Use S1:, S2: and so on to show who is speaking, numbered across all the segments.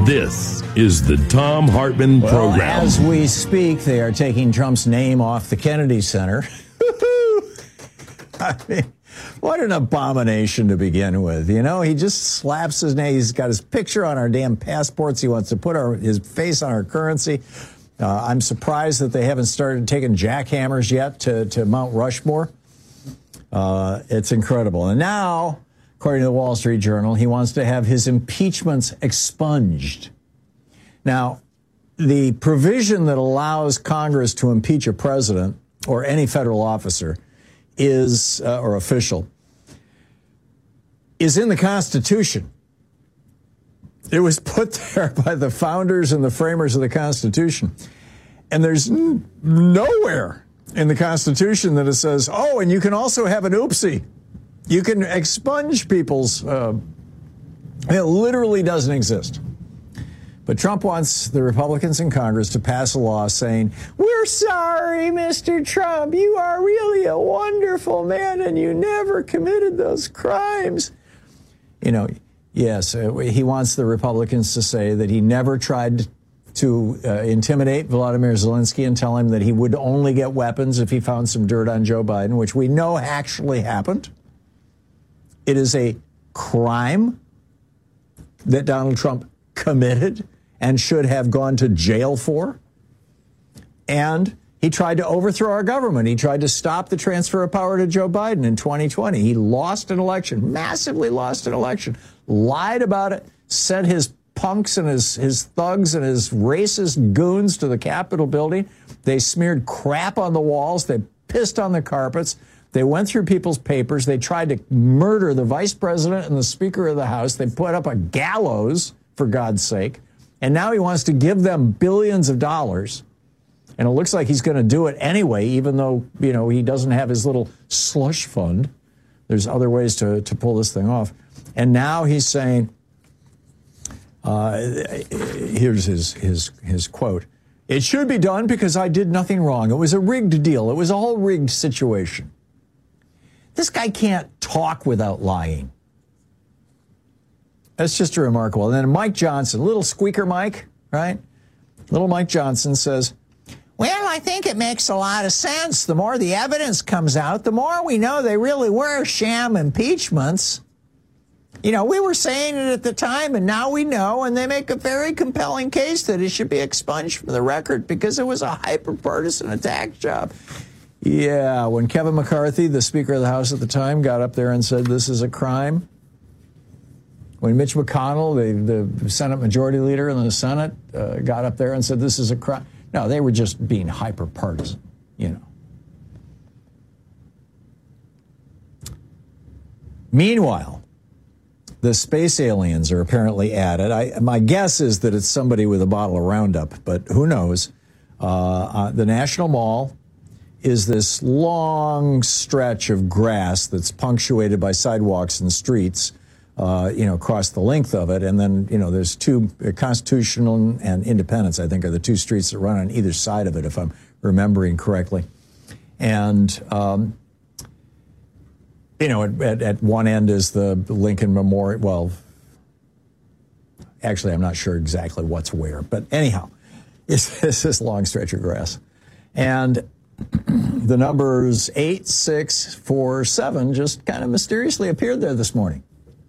S1: This is the Thom Hartmann Program.
S2: As we speak, they are taking Trump's name off the Kennedy Center. I mean, what an abomination to begin with. You know, he just slaps his name. He's got his picture on our damn passports. He wants to put his face on our currency. I'm surprised that they haven't started taking jackhammers yet to Mount Rushmore. It's incredible. And now, according to the Wall Street Journal, he wants to have his impeachments expunged. Now, the provision that allows Congress to impeach a president or any federal officer is, or official, is in the Constitution. It was put there by the founders and the framers of the Constitution. And there's nowhere in the Constitution that it says, oh, and you can also have an oopsie. You can expunge people's, it literally doesn't exist. But Trump wants the Republicans in Congress to pass a law saying, we're sorry, Mr. Trump, you are really a wonderful man and you never committed those crimes. You know, yes, he wants the Republicans to say that he never tried to intimidate Volodymyr Zelensky and tell him that he would only get weapons if he found some dirt on Joe Biden, which we know actually happened. It is a crime that Donald Trump committed and should have gone to jail for. And he tried to overthrow our government. He tried to stop the transfer of power to Joe Biden in 2020. He lost an election, massively lost an election, lied about it, sent his punks and his thugs and his racist goons to the Capitol building. They smeared crap on the walls. They pissed on the carpets. They went through people's papers. They tried to murder the vice president and the Speaker of the House. They put up a gallows, for God's sake. And now he wants to give them billions of dollars. And it looks like he's going to do it anyway, even though, you know, he doesn't have his little slush fund. There's other ways to pull this thing off. And now he's saying, here's his quote. It should be done because I did nothing wrong. It was a rigged deal. It was a whole rigged situation. This guy can't talk without lying. That's just remarkable. And then Mike Johnson, little squeaker Mike, right? Little Mike Johnson says, well, I think it makes a lot of sense. The more the evidence comes out, the more we know they really were sham impeachments. You know, we were saying it at the time, and now we know, and they make a very compelling case that it should be expunged from the record because it was a hyper-partisan attack job. Yeah, when Kevin McCarthy, the Speaker of the House at the time, got up there and said this is a crime, when Mitch McConnell, the Senate Majority Leader in the Senate, got up there and said this is a crime. No, they were just being hyper-partisan, you know. Meanwhile, the space aliens are apparently added. My guess is that it's somebody with a bottle of Roundup, but who knows? The National Mall is this long stretch of grass that's punctuated by sidewalks and streets, across the length of it. And then, you know, there's two, Constitutional and Independence, I think, are the two streets that run on either side of it, if I'm remembering correctly. And, at one end is the Lincoln Memorial. Well, actually, I'm not sure exactly what's where. But anyhow, it's this long stretch of grass. And the numbers 8647 just kind of mysteriously appeared there this morning,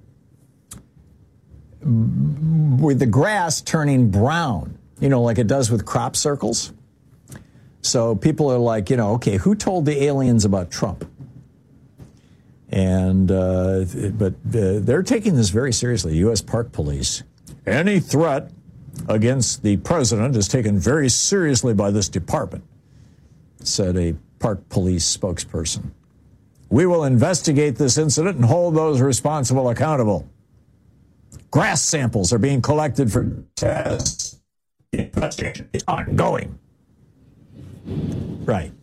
S2: with the grass turning brown, you know, like it does with crop circles. So people are like, you know, okay, who told the aliens about Trump? And but they're taking this very seriously. U.S. Park Police. Any threat against the president is taken very seriously by this department, said a Park Police spokesperson. We will investigate this incident and hold those responsible accountable. Grass samples are being collected for tests. The investigation is ongoing. Right.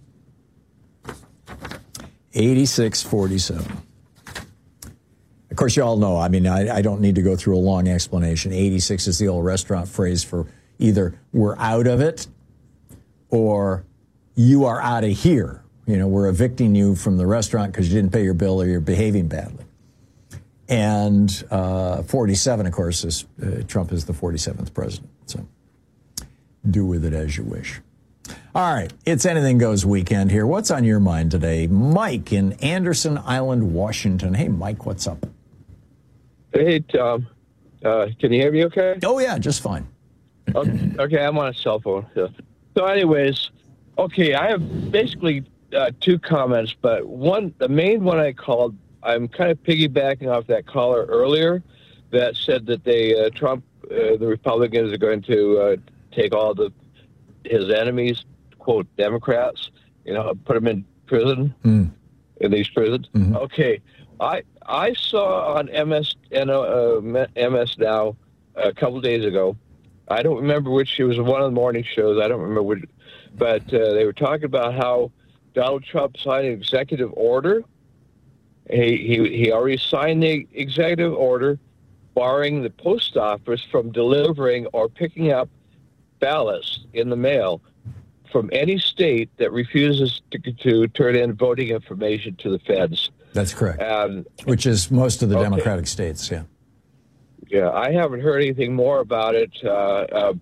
S2: 8647. Of course, you all know, I mean, I don't need to go through a long explanation. 86 is the old restaurant phrase for either we're out of it or you are out of here. You know, we're evicting you from the restaurant because you didn't pay your bill or you're behaving badly. And 47, of course, is Trump is the 47th president. So do with it as you wish. All right, it's Anything Goes weekend here. What's on your mind today? Mike in Anderson Island, Washington. Hey, Mike, what's up?
S3: Hey, Tom. Can you hear me okay?
S2: Oh, yeah, just fine.
S3: Okay, I'm on a cell phone. So anyways, okay, I have basically two comments, but the main one I called, I'm kind of piggybacking off that caller earlier that said that Trump, the Republicans are going to take all his enemies, quote, Democrats, put them in prison, in these prisons. Mm-hmm. Okay, I saw on MS Now a couple days ago. I don't remember which. It was one of the morning shows. I don't remember which, but they were talking about how Donald Trump signed an executive order. He already signed the executive order, barring the post office from delivering or picking up ballots in the mail from any state that refuses to turn in voting information to the feds.
S2: That's correct. Which is most of the Democratic states, yeah.
S3: Yeah, I haven't heard anything more about it. The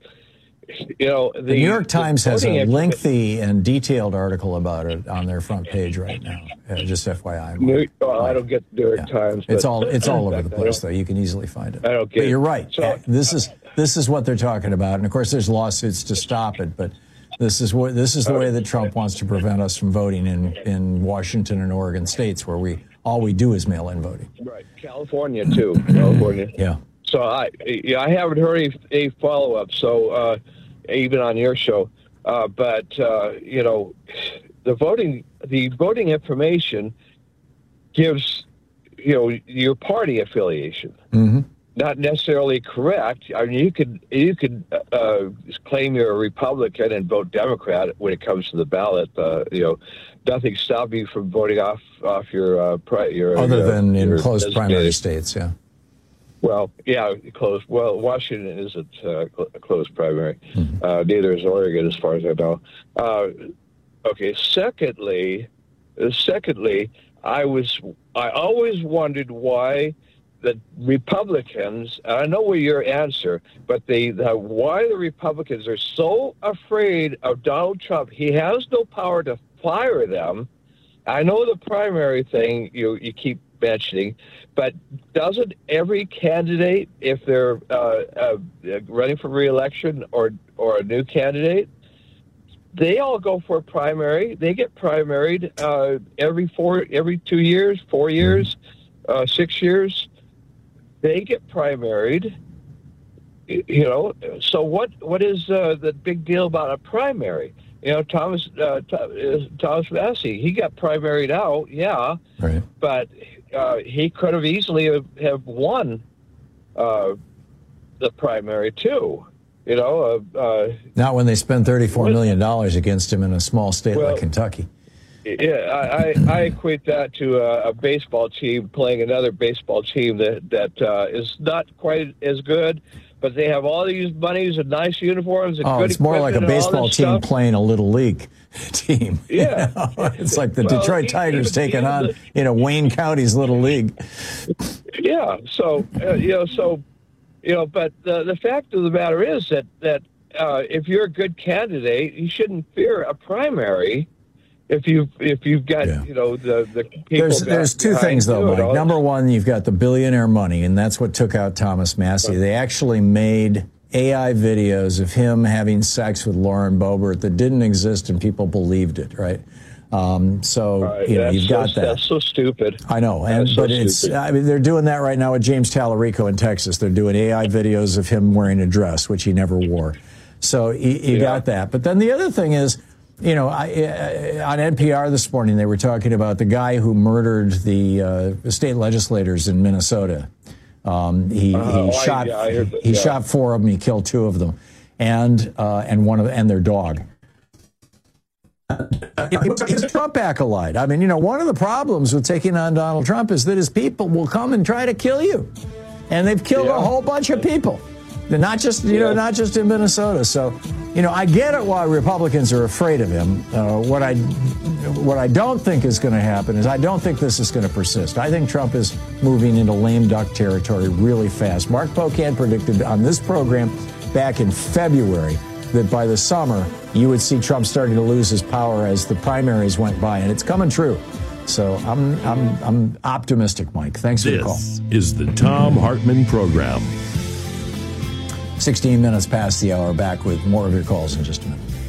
S2: New York Times has a lengthy and detailed article about it on their front page right now. Just FYI.
S3: I don't get the New York Times.
S2: It's all over the place, though. You can easily find it.
S3: I don't get it.
S2: But you're right.
S3: So,
S2: this is what they're talking about, and of course, there's lawsuits to stop it. But this is the way that Trump wants to prevent us from voting in Washington and Oregon states, where all we do is mail-in voting.
S3: Right, California too. California.
S2: Yeah.
S3: So I haven't heard a follow-up. So even on your show, but the voting information gives your party affiliation. Mm-hmm. Not necessarily correct. I mean, you could claim you're a Republican and vote Democrat when it comes to the ballot. Nothing stopping you from voting off your
S2: other than in closed primary states. Yeah.
S3: Well, yeah, closed. Well, Washington isn't a closed primary. Mm-hmm. Neither is Oregon, as far as I know. Okay. Secondly, I always wondered why the Republicans. And I know your answer, but why the Republicans are so afraid of Donald Trump. He has no power to fire them. I know the primary thing you keep mentioning, but doesn't every candidate, if they're running for re-election or a new candidate, they all go for a primary? They get primaried every 2 years, 4 years, 6 years. They get primaried. So what is the big deal about a primary? Thomas Massie, he got primaried out, yeah, right. But he could have easily have won the primary too.
S2: Not when they spend $34 million against him in a small state like Kentucky.
S3: Yeah, I equate that to a baseball team playing another baseball team that is not quite as good, but they have all these monies and nice uniforms and good
S2: it's more like a baseball team playing a little league team.
S3: Yeah.
S2: It's like the Detroit Tigers taking on, Wayne County's little league.
S3: Yeah. So, but the fact of the matter is that if you're a good candidate, you shouldn't fear a primary. If you've got the people.
S2: There's two things though, Mike. Number one, you've got the billionaire money, and that's what took out Thomas Massie. They actually made AI videos of him having sex with Lauren Boebert that didn't exist, and people believed it, right? You've got that.
S3: That's so stupid.
S2: I know, they're doing that right now with James Tallarico in Texas. They're doing AI videos of him wearing a dress, which he never wore. So you got that. But then the other thing is, on NPR this morning, they were talking about the guy who murdered the state legislators in Minnesota. He shot 4 of them. He killed 2 of them, and their dog. He's a Trump acolyte. I mean, one of the problems with taking on Donald Trump is that his people will come and try to kill you, and they've killed a whole bunch of people. They're not just in Minnesota. So. I get it why Republicans are afraid of him. What I don't think is going to happen is I don't think this is going to persist. I think Trump is moving into lame duck territory really fast. Mark Pocan predicted on this program back in February that by the summer you would see Trump starting to lose his power as the primaries went by, and it's coming true. So I'm optimistic, Mike. Thanks for the call.
S1: This is the Thom Hartmann Program.
S2: 16 minutes past the hour. Back with more of your calls in just a minute.